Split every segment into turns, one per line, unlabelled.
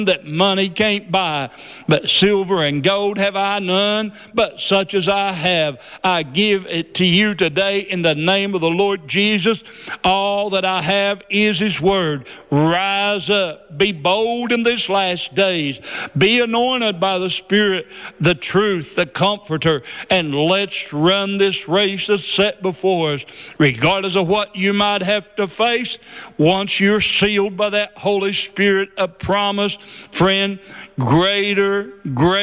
that money can't buy, but silver and gold have I none, but such as I have, I give it to you today in the name of the Lord Jesus. All that I have is His word. Rise up, be bold in this last days, be anointed by the Spirit, the truth, the Comforter, and let's run this race that's set before us. Regardless of what you might have to face, once you're sealed by that Holy Spirit of promise, friend, greater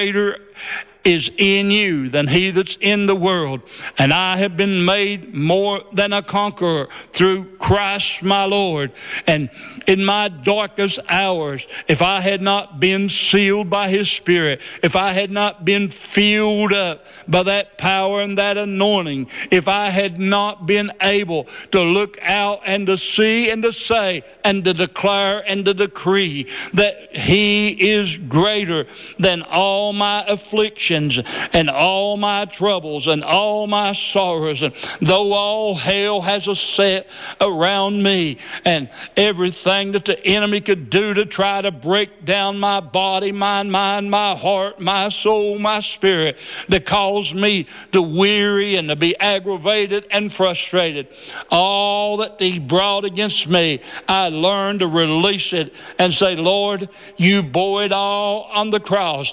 is in you than he that's in the world. And I have been made more than a conqueror through Christ my Lord. And in my darkest hours, if I had not been sealed by His Spirit, if I had not been filled up by that power and that anointing, if I had not been able to look out and to see and to say and to declare and to decree that He is greater than all my afflictions and all my troubles and all my sorrows, and though all hell has a set around me and everything that the enemy could do to try to break down my body, my mind, my heart, my soul, my spirit, to cause me to weary and to be aggravated and frustrated. All that He brought against me, I learned to release it and say, Lord, you bore it all on the cross.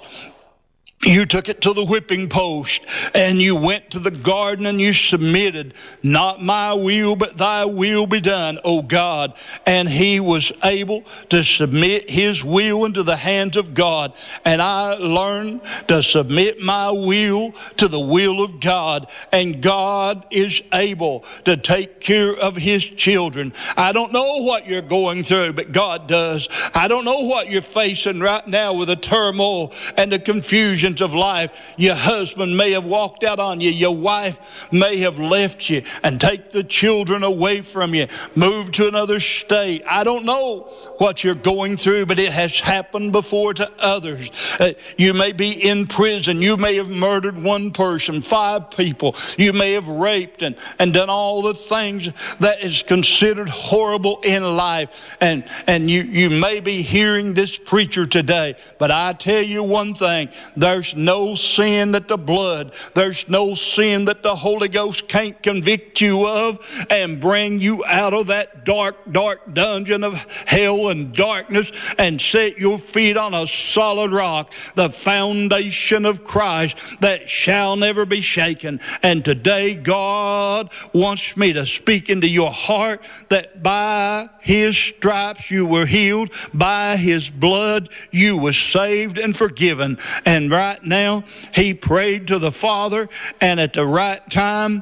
You took it to the whipping post, and you went to the garden and you submitted, not my will, but thy will be done, O God. And He was able to submit His will into the hands of God. And I learned to submit my will to the will of God. And God is able to take care of His children. I don't know what you're going through, but God does. I don't know what you're facing right now with the turmoil and the confusions of life. Your husband may have walked out on you. Your wife may have left you and take the children away from you, moved to another state. I don't know what you're going through, but it has happened before to others. You may be in prison. You may have murdered one person, 5 people. You may have raped and done all the things that is considered horrible in life. And you may be hearing this preacher today, but I tell you one thing, there's no sin that the blood, there's no sin that the Holy Ghost can't convict you of and bring you out of that dark dungeon of hell and darkness and set your feet on a solid rock, the foundation of Christ that shall never be shaken. And today God wants me to speak into your heart that by His stripes you were healed, by His blood you were saved and forgiven. And right now, He prayed to the Father, and at the right time,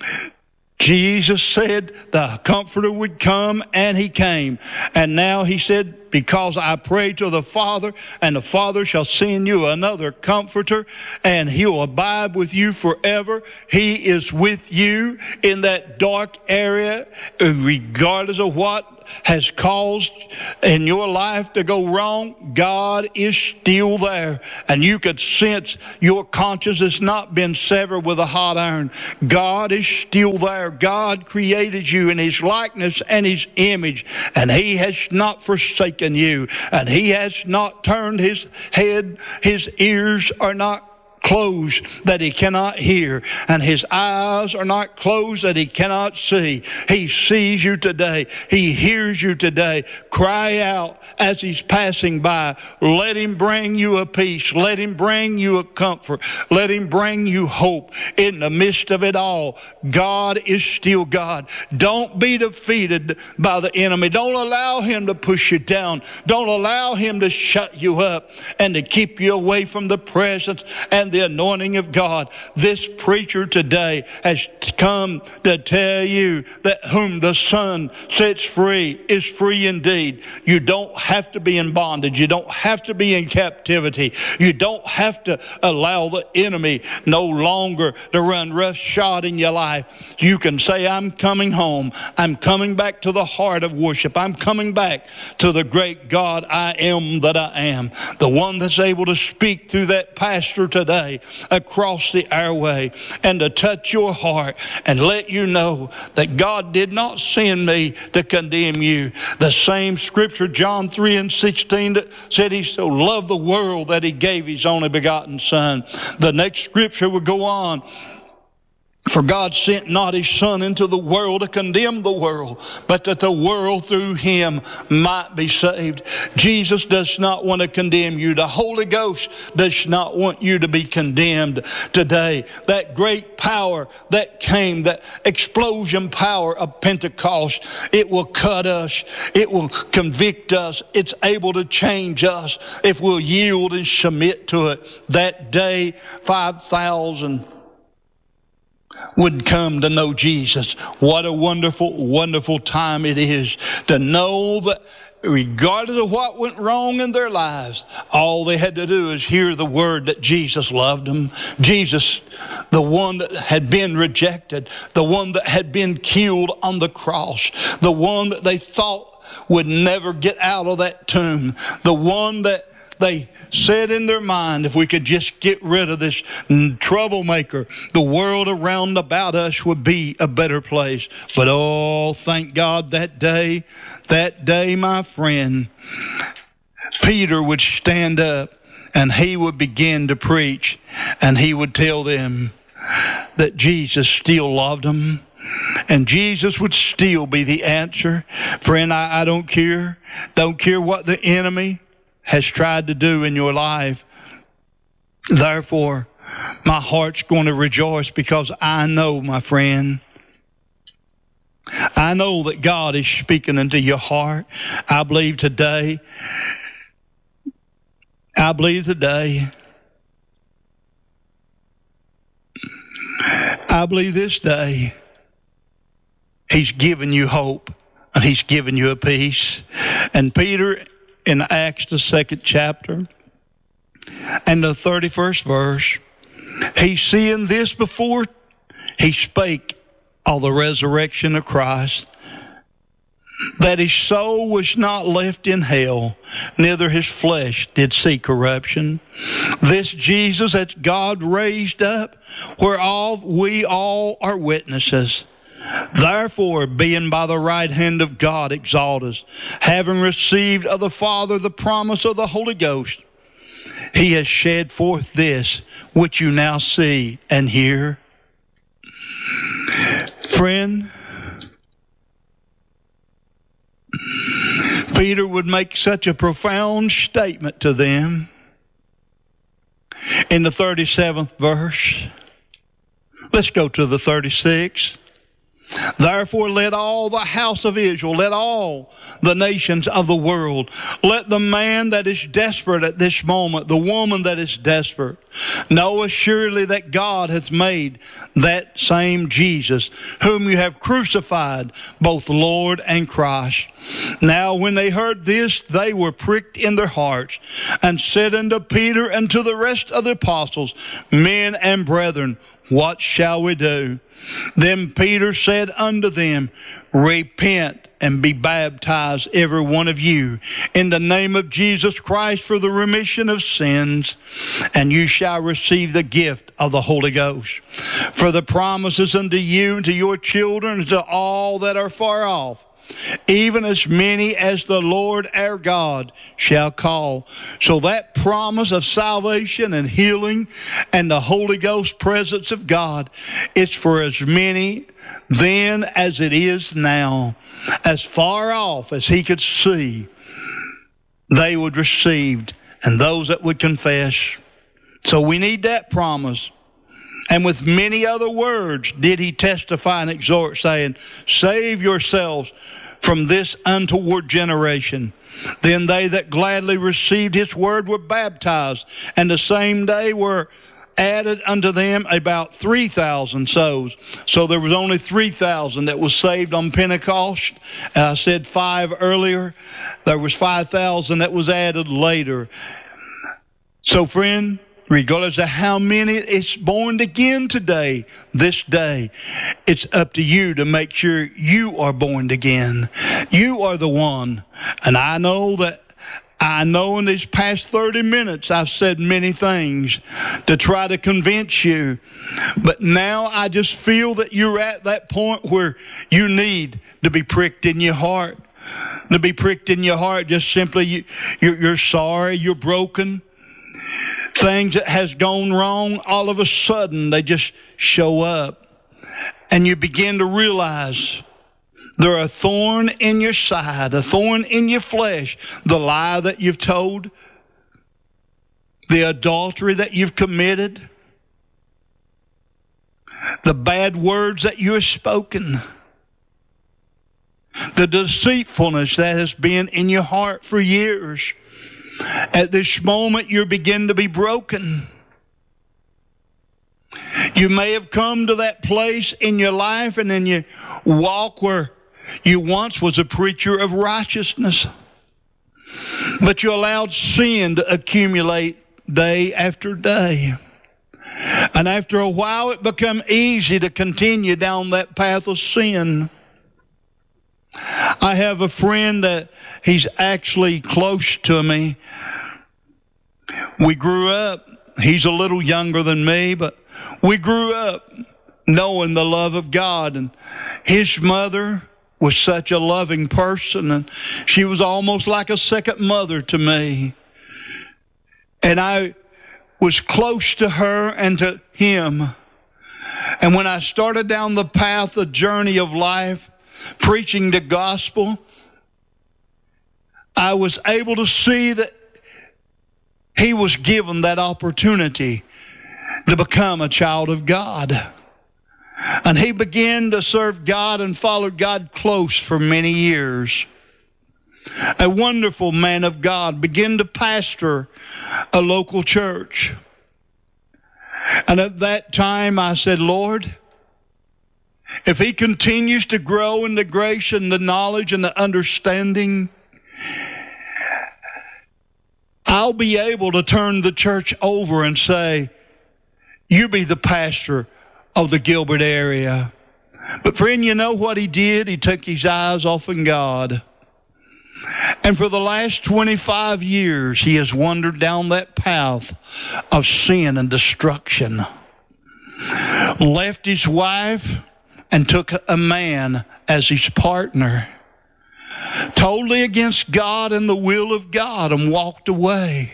Jesus said the Comforter would come, and He came. And now He said, because I prayed to the Father, and the Father shall send you another Comforter, and He'll abide with you forever. He is with you in that dark area, regardless of what has caused in your life to go wrong. God is still there, and you could sense your conscience has not been severed with a hot iron. God is still there. God created you in His likeness and His image, and He has not forsaken you, and He has not turned His head. His ears are not closed that He cannot hear, and His eyes are not closed that He cannot see. He sees you today. He hears you today. Cry out as He's passing by. Let Him bring you a peace. Let Him bring you a comfort. Let Him bring you hope in the midst of it all. God is still God. Don't be defeated by the enemy. Don't allow him to push you down. Don't allow him to shut you up and to keep you away from the presence and the anointing of God. This preacher today has come to tell you that whom the Son sets free is free indeed. You don't have to be in bondage. You don't have to be in captivity. You don't have to allow the enemy no longer to run roughshod in your life. You can say, I'm coming home. I'm coming back to the heart of worship. I'm coming back to the great God I am that I am. The one that's able to speak through that pastor today today across the airway and to touch your heart and let you know that God did not send me to condemn you. The same scripture, John 3:16, that said he so loved the world that he gave his only begotten Son. The next scripture would go on. For God sent not his Son into the world to condemn the world, but that the world through him might be saved. Jesus does not want to condemn you. The Holy Ghost does not want you to be condemned today. That great power that came, that explosion power of Pentecost, it will cut us. It will convict us. It's able to change us if we'll yield and submit to it. That day, 5,000 would come to know Jesus. What a wonderful, wonderful time it is to know that regardless of what went wrong in their lives, all they had to do is hear the word that Jesus loved them. Jesus, the one that had been rejected, the one that had been killed on the cross, the one that they thought would never get out of that tomb, the one that they said in their mind, if we could just get rid of this troublemaker, the world around about us would be a better place. But oh, thank God that day, my friend, Peter would stand up and he would begin to preach, and he would tell them that Jesus still loved them. And Jesus would still be the answer. Friend, I don't care. Don't care what the enemy has tried to do in your life. Therefore, my heart's going to rejoice because I know, my friend, I know that God is speaking into your heart. I believe today, I believe this day, he's given you hope and he's given you a peace. And Peter, in Acts, the 2nd chapter, and the 31st verse, he's seeing this before he spake of the resurrection of Christ, that his soul was not left in hell, neither his flesh did see corruption. This Jesus that God raised up, where we all are witnesses. Therefore, being by the right hand of God exalted, having received of the Father the promise of the Holy Ghost, he has shed forth this which you now see and hear. Friend, Peter would make such a profound statement to them in the 37th verse. Let's go to the 36th. Therefore, let all the house of Israel, let all the nations of the world, let the man that is desperate at this moment, the woman that is desperate, know assuredly that God hath made that same Jesus, whom you have crucified, both Lord and Christ. Now when they heard this, they were pricked in their hearts, and said unto Peter and to the rest of the apostles, Men and brethren, what shall we do? Then Peter said unto them, Repent and be baptized, every one of you, in the name of Jesus Christ for the remission of sins, and you shall receive the gift of the Holy Ghost. For the promises unto you and to your children and to all that are far off, even as many as the Lord our God shall call. So that promise of salvation and healing and the Holy Ghost presence of God, it's for as many then as it is now. As far off as he could see, they would receive, and those that would confess. So we need that promise. And with many other words did he testify and exhort, saying, Save yourselves from this untoward generation. Then they that gladly received his word were baptized, and the same day were added unto them about 3,000 souls. So there was only 3,000 that was saved on Pentecost. I said 5 earlier. There was 5,000 that was added later. So friend, regardless of how many is born again today, this day, it's up to you to make sure you are born again. You are the one. And I know that I know in these past 30 minutes I've said many things to try to convince you. But now I just feel that you're at that point where you need to be pricked in your heart. To be pricked in your heart, just simply you're sorry, you're broken. Things that has gone wrong, all of a sudden they just show up. And you begin to realize they're a thorn in your side, a thorn in your flesh. The lie that you've told, the adultery that you've committed, the bad words that you have spoken, the deceitfulness that has been in your heart for years. At this moment, you begin to be broken. You may have come to that place in your life and in your walk where you once was a preacher of righteousness, but you allowed sin to accumulate day after day. And after a while, it became easy to continue down that path of sin. I have a friend that he's actually close to me. We grew up, he's a little younger than me, but we grew up knowing the love of God. And his mother was such a loving person, and she was almost like a second mother to me. And I was close to her and to him. And when I started down the path, the journey of life, preaching the gospel, I was able to see that he was given that opportunity to become a child of God. And he began to serve God and followed God close for many years. A wonderful man of God began to pastor a local church. And at that time I said, Lord, if he continues to grow in the grace and the knowledge and the understanding, I'll be able to turn the church over and say, you be the pastor of the Gilbert area. But friend, you know what he did? He took his eyes off of God. And for the last 25 years, he has wandered down that path of sin and destruction. Left his wife and took a man as his partner. Totally against God and the will of God, and walked away.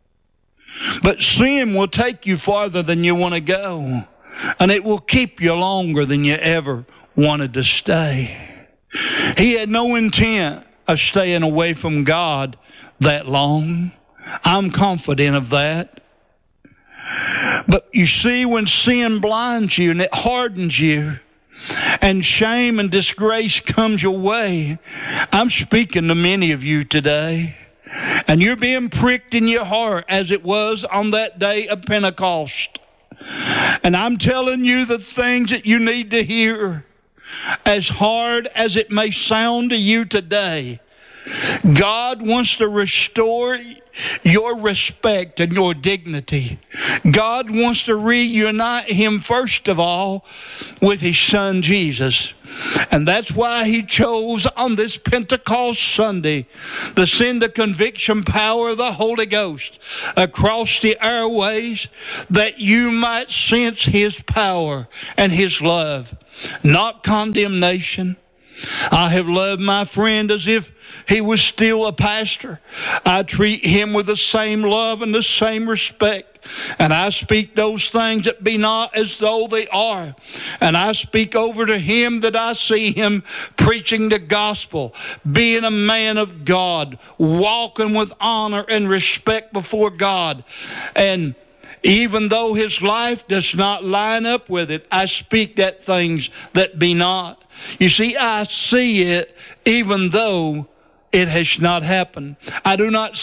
But sin will take you farther than you want to go. And it will keep you longer than you ever wanted to stay. He had no intent of staying away from God that long. I'm confident of that. But you see, when sin blinds you and it hardens you, and shame and disgrace comes your way, I'm speaking to many of you today. And you're being pricked in your heart as it was on that day of Pentecost. And I'm telling you the things that you need to hear. As hard as it may sound to you today, God wants to restore your respect and your dignity. God wants to reunite him, first of all, with his son Jesus. And that's why he chose on this Pentecost Sunday to send the conviction power of the Holy Ghost across the airways, that you might sense his power and his love, not condemnation. I have loved my friend as if he was still a pastor. I treat him with the same love and the same respect. And I speak those things that be not as though they are. And I speak over to him that I see him preaching the gospel, being a man of God, walking with honor and respect before God. And even though his life does not line up with it, I speak that things that be not. You see, I see it even though it has not happened. I do not